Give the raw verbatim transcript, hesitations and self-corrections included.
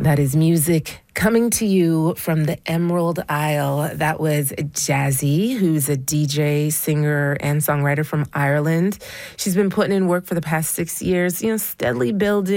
That is music coming to you from the Emerald Isle. That was Jazzy, who's a D J, singer, and songwriter from Ireland. She's been putting in work for the past six years, you know, steadily building